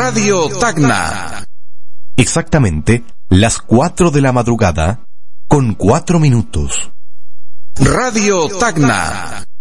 Radio Tacna. Exactamente las 4 de la madrugada, con 4 minutos. Radio Tacna.